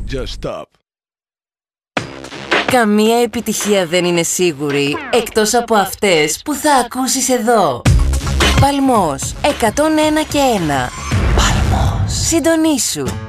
Just stop. Καμία επιτυχία δεν είναι σίγουρη, εκτός από αυτές που θα ακούσεις εδώ. Παλμός, 101 και 1. Παλμός. Συντονίσου.